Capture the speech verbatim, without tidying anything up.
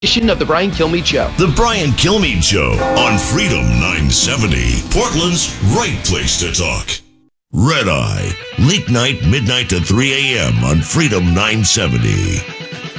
edition of the Brian Kilmeade Show. The Brian Kilmeade Show on Freedom nine seventy. Portland's right place to talk. Red Eye, late night, midnight to three a.m. on Freedom nine seventy.